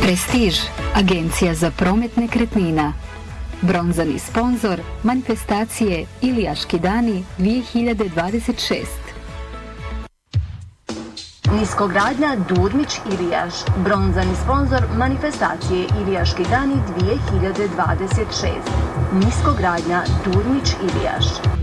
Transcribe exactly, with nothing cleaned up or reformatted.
Prestiž, agencija za promet nekretnina. Bronzani sponzor manifestacije Ilijaški dani dvije hiljade dvadeset šest. Niskogradnja Durmić Ilijaš, bronzani sponzor manifestacije Ilijaški dani dvije hiljade dvadeset šest. Niskogradnja Durmić Ilijaš.